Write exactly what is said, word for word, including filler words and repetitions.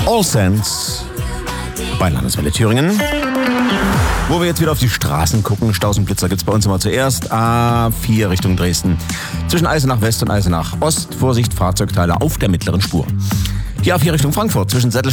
All Saints bei Landeswelle Thüringen. Wo wir jetzt wieder auf die Straßen gucken, Staus und Blitzer gibt es bei uns immer zuerst. A vier Richtung Dresden. Zwischen Eisenach West und Eisenach Ost. Vorsicht, Fahrzeugteile auf der mittleren Spur. Die A vier Richtung Frankfurt zwischen Sättel